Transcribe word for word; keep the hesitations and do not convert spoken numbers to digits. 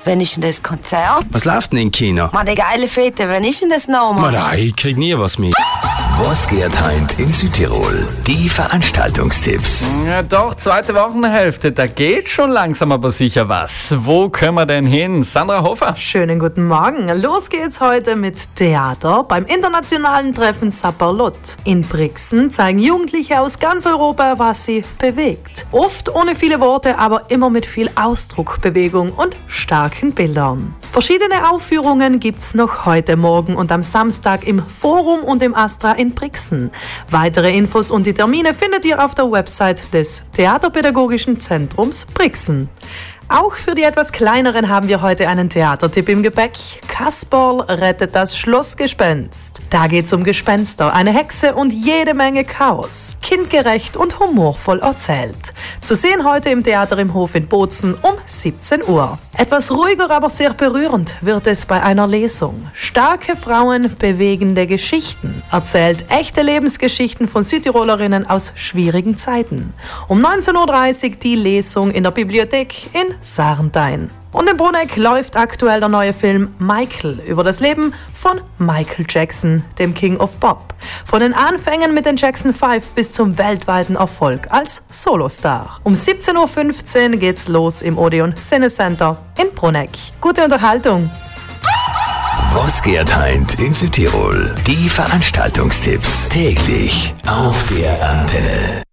Wann ist denn das Konzert? Was läuft denn im Kino? Mann, die geile Fete, wann ist denn das nochmal? Nein, ich krieg nie was mit. Was geht heint in Südtirol? Die Veranstaltungstipps. Ja doch, zweite Wochenhälfte, da geht schon langsam aber sicher was. Wo können wir denn hin? Sandra Hofer. Schönen guten Morgen. Los geht's heute mit Theater beim internationalen Treffen Sapperlot. In Brixen zeigen Jugendliche aus ganz Europa, was sie bewegt. Oft ohne viele Worte, aber immer mit viel Ausdruck, Bewegung und starken Bildern. Verschiedene Aufführungen gibt's noch heute Morgen und am Samstag im Forum und im Astra in Brixen. Weitere Infos und die Termine findet ihr auf der Website des Theaterpädagogischen Zentrums Brixen. Auch für die etwas Kleineren haben wir heute einen Theatertipp im Gepäck. Kasperl rettet das Schlossgespenst. Da geht's um Gespenster, eine Hexe und jede Menge Chaos. Kindgerecht und humorvoll erzählt. Zu sehen heute im Theater im Hof in Bozen um siebzehn Uhr. Etwas ruhiger, aber sehr berührend wird es bei einer Lesung. Starke Frauen, bewegende Geschichten. Erzählt echte Lebensgeschichten von Südtirolerinnen aus schwierigen Zeiten. Um neunzehn Uhr dreißig die Lesung in der Bibliothek in Sarntein. Und in Bruneck läuft aktuell der neue Film Michael über das Leben von Michael Jackson, dem King of Pop. Von den Anfängen mit den Jackson fünf bis zum weltweiten Erfolg als Solostar. Um siebzehn Uhr fünfzehn geht's los im Odeon Cinecenter in Bruneck. Gute Unterhaltung! Was geht heint in Südtirol? Die Veranstaltungstipps täglich auf der Antenne.